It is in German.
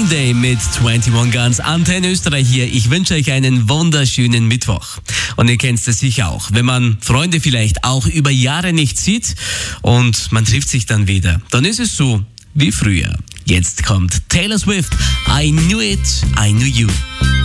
Green Day mit 21 Guns, Antenne Österreich hier. Ich wünsche euch einen wunderschönen Mittwoch. Und ihr kennt es sicher auch, wenn man Freunde vielleicht auch über Jahre nicht sieht und man trifft sich dann wieder, dann ist es so wie früher. Jetzt kommt Taylor Swift, I Knew It, I Knew You.